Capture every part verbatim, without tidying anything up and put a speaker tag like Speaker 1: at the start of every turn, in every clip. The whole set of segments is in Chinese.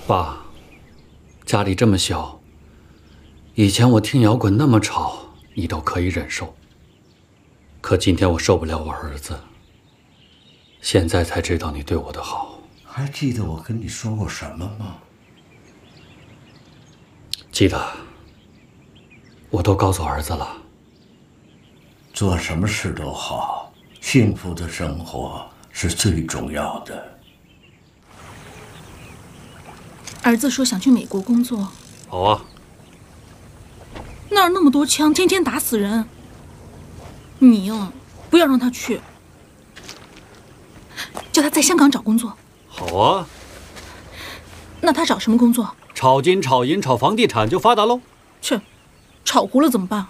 Speaker 1: 爸，家里这么小，以前我听摇滚那么吵，你都可以忍受。可今天我受不了我儿子，现在才知道你对我的好。
Speaker 2: 还记得我跟你说过什么吗？
Speaker 1: 记得，我都告诉儿子了。
Speaker 2: 做什么事都好，幸福的生活是最重要的。
Speaker 3: 儿子说想去美国工作。
Speaker 1: 好啊。
Speaker 3: 那儿那么多枪，天天打死人。你呀，不要让他去，叫他在香港找工作。
Speaker 1: 好啊。
Speaker 3: 那他找什么工作？
Speaker 1: 炒金、炒银、炒房地产就发达喽。
Speaker 3: 去，炒糊了怎么办？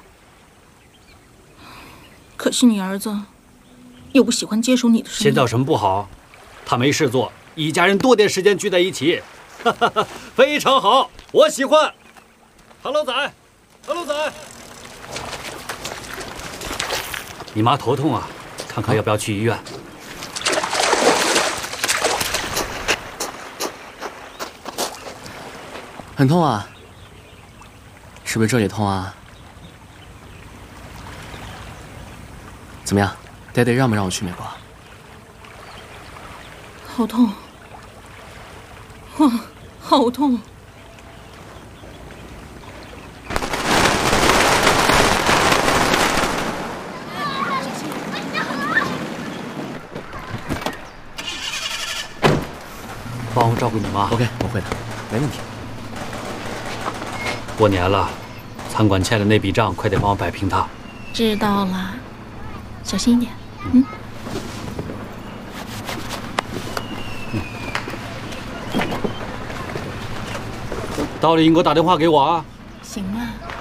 Speaker 3: 可惜你儿子又不喜欢接手你的生意。
Speaker 1: 现在有什么不好？他没事做，一家人多点时间聚在一起，哈哈哈，非常好，我喜欢。Hello 仔 ，Hello 仔，你妈头痛啊，看看要不要去医院。
Speaker 4: 很痛啊？是不是这里痛啊？怎么样，爹爹让不让我去美国？
Speaker 3: 好痛！哇，好痛！
Speaker 1: 帮我照顾你妈。
Speaker 4: OK， 我会的，没问题。
Speaker 1: 过年了，餐馆欠的那笔账，快点帮我摆平它。
Speaker 3: 知道了，小心一点。嗯。
Speaker 1: 嗯。到了，你给我打电话给我啊。
Speaker 3: 行啊。